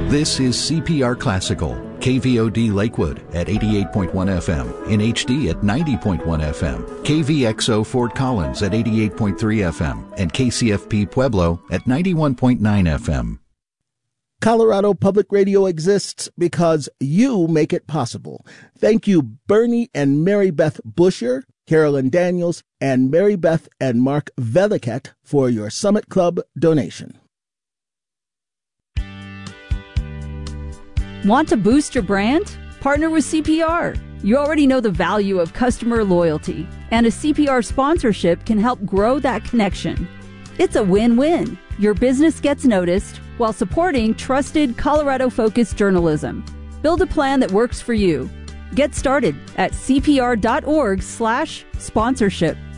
This is CPR Classical, KVOD Lakewood at 88.1 FM, in HD at 90.1 FM, KVXO Fort Collins at 88.3 FM, and KCFP Pueblo at 91.9 FM. Colorado Public Radio exists because you make it possible. Thank you, Bernie and Mary Beth Busher, Carolyn Daniels, and Mary Beth and Mark Veliket for your Summit Club donation. Want to boost your brand? Partner with CPR. You already know the value of customer loyalty, and a CPR sponsorship can help grow that connection. It's a win-win. Your business gets noticed while supporting trusted Colorado-focused journalism. Build a plan that works for you. Get started at cpr.org/sponsorship.